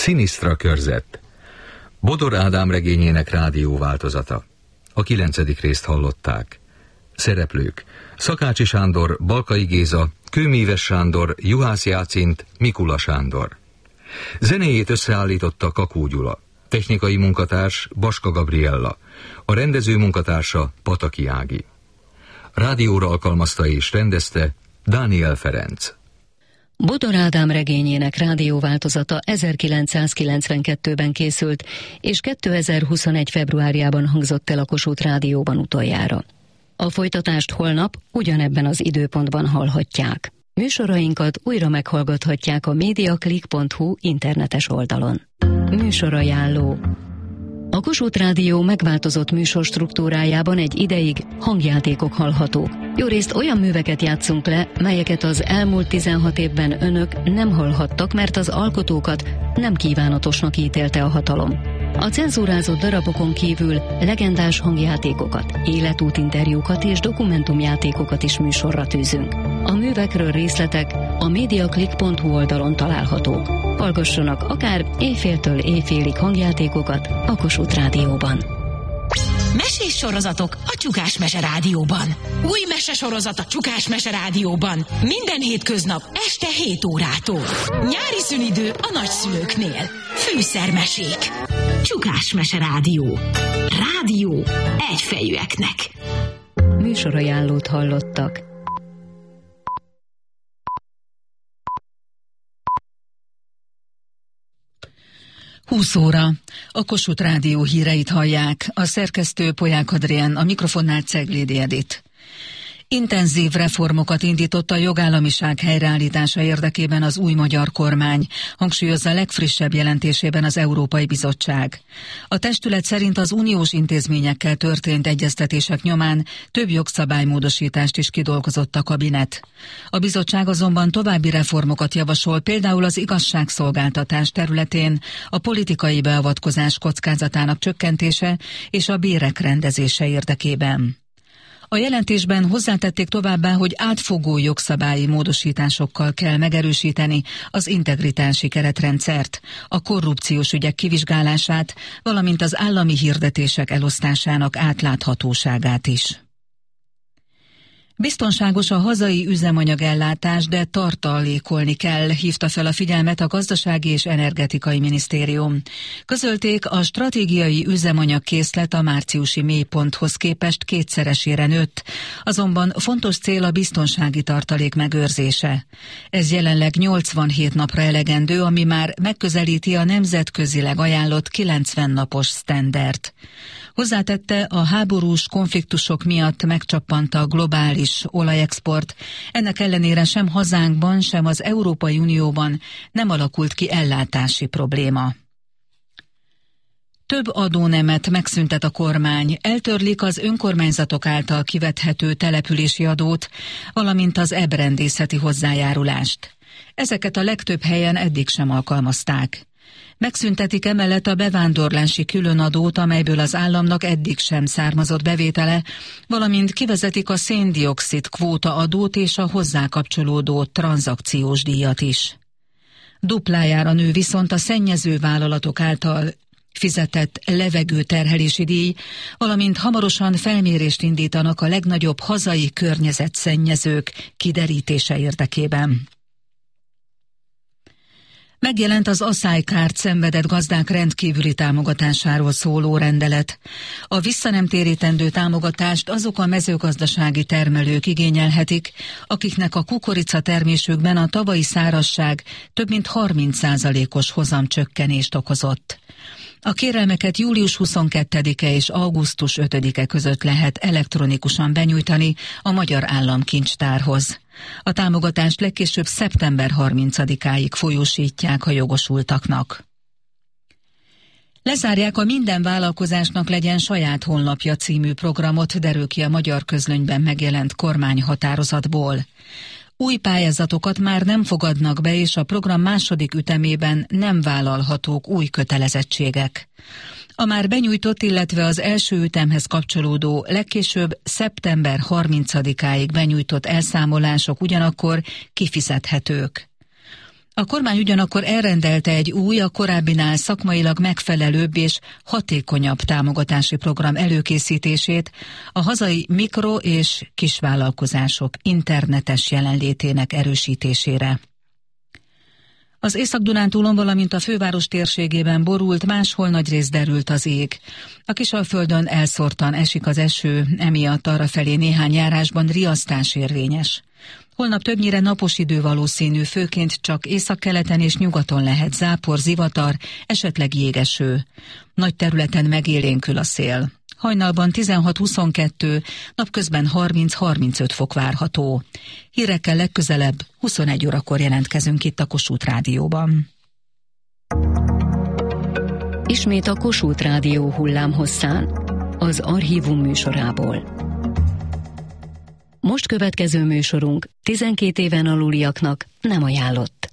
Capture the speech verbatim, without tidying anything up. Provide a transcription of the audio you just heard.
Sinisztra körzet. Bodor Ádám regényének rádióváltozata. A kilencedik részt hallották. Szereplők: Szakácsi Sándor, Balkai Géza, Kőmíves Sándor, Juhász Jácint, Mikula Sándor. Zenéjét összeállította Kakó Gyula. Technikai munkatárs Baska Gabriella. A rendező munkatársa Pataki Ági. Rádióra alkalmazta és rendezte Dániel Ferenc. Bodor Ádám regényének rádióváltozata ezerkilencszázkilencvenkettőben készült, és kétezer-huszonegy februárjában hangzott el a Kossuth Rádióban utoljára. A folytatást holnap ugyanebben az időpontban hallhatják. Műsorainkat újra meghallgathatják a mediaclick pont hu internetes oldalon. Műsorajánló. A Kossuth Rádió megváltozott műsorstruktúrájában egy ideig hangjátékok hallhatók. Jórészt olyan műveket játszunk le, melyeket az elmúlt tizenhat évben önök nem hallhattak, mert az alkotókat nem kívánatosnak ítélte a hatalom. A cenzúrázott darabokon kívül legendás hangjátékokat, életútinterjúkat és dokumentumjátékokat is műsorra tűzünk. A művekről részletek a mediaclick pont hu oldalon találhatók. Hallgassanak akár éjféltől éjfélig hangjátékokat a Kossuth Rádióban. Mesés sorozatok a Csukás Mese Rádióban. Új mesesorozat a Csukás Mese Rádióban. Minden hétköznap este hét órától. Nyári szünidő a nagyszülőknél. Fűszermesék. Csukás Mese Rádió. Rádió egyfejűeknek. Műsorajánlót hallottak. húsz óra. A Kossuth Rádió híreit hallják. A szerkesztő Polyák Adrián, a mikrofonnál Ceglédi Edit. Intenzív reformokat indított a jogállamiság helyreállítása érdekében az új magyar kormány, hangsúlyozza legfrissebb jelentésében az Európai Bizottság. A testület szerint az uniós intézményekkel történt egyeztetések nyomán több jogszabálymódosítást is kidolgozott a kabinet. A bizottság azonban további reformokat javasol, például az igazságszolgáltatás területén a politikai beavatkozás kockázatának csökkentése és a bérek rendezése érdekében. A jelentésben hozzátették továbbá, hogy átfogó jogszabályi módosításokkal kell megerősíteni az integritási keretrendszert, a korrupciós ügyek kivizsgálását, valamint az állami hirdetések elosztásának átláthatóságát is. Biztonságos a hazai üzemanyagellátás, de tartalékolni kell, hívta fel a figyelmet a Gazdasági és Energetikai Minisztérium. Közölték, a stratégiai üzemanyagkészlet a márciusi mélyponthoz képest kétszeresére nőtt, azonban fontos cél a biztonsági tartalék megőrzése. Ez jelenleg nyolcvanhét napra elegendő, ami már megközelíti a nemzetközileg ajánlott kilencven napos sztendert. Hozzátette, a háborús konfliktusok miatt megcsappant a globális olajexport, ennek ellenére sem hazánkban, sem az Európai Unióban nem alakult ki ellátási probléma. Több adónemet megszüntet a kormány, eltörlik az önkormányzatok által kivethető települési adót, valamint az ebrendészeti hozzájárulást. Ezeket a legtöbb helyen eddig sem alkalmazták. Megszüntetik emellett a bevándorlási különadót, amelyből az államnak eddig sem származott bevétele, valamint kivezetik a széndioxid kvóta adót és a hozzá kapcsolódó tranzakciós díjat is. Duplájára nő viszont a szennyező vállalatok által fizetett levegőterhelési díj, valamint hamarosan felmérést indítanak a legnagyobb hazai környezetszennyezők kiderítése érdekében. Megjelent az aszálykárt szenvedett gazdák rendkívüli támogatásáról szóló rendelet. A visszanemtérítendő támogatást azok a mezőgazdasági termelők igényelhetik, akiknek a kukorica termésükben a tavalyi szárazság több mint harminc százalékos hozamcsökkenést okozott. A kérelmeket július huszonkettedike és augusztus ötödike között lehet elektronikusan benyújtani a Magyar Államkincstárhoz. A támogatást legkésőbb szeptember harmincadikáig folyósítják a jogosultaknak. Lezárják a Minden vállalkozásnak legyen saját honlapja című programot, derül ki a Magyar Közlönyben megjelent kormányhatározatból. Új pályázatokat már nem fogadnak be, és a program második ütemében nem vállalhatók új kötelezettségek. A már benyújtott, illetve az első ütemhez kapcsolódó legkésőbb szeptember harmincadikáig benyújtott elszámolások ugyanakkor kifizethetők. A kormány ugyanakkor elrendelte egy új, a korábbinál szakmailag megfelelőbb és hatékonyabb támogatási program előkészítését a hazai mikro- és kisvállalkozások internetes jelenlétének erősítésére. Az Észak-Dunántúlon, valamint a főváros térségében borult, máshol nagyrészt derült az ég. A Kisalföldön elszórtan esik az eső, emiatt arrafelé néhány járásban riasztás érvényes. Holnap többnyire napos idő valószínű, főként csak északkeleten és nyugaton lehet zápor, zivatar, esetleg jégeső. Nagy területen megélénkül a szél. Hajnalban tizenhat-huszonkettő, napközben harminc-harmincöt fok várható. Hírekkel legközelebb huszonegy órakor jelentkezünk itt a Kossuth Rádióban. Ismét a Kossuth Rádió hullámhosszán, az Archívum műsorából. Most következő műsorunk tizenkét éven aluliaknak nem ajánlott.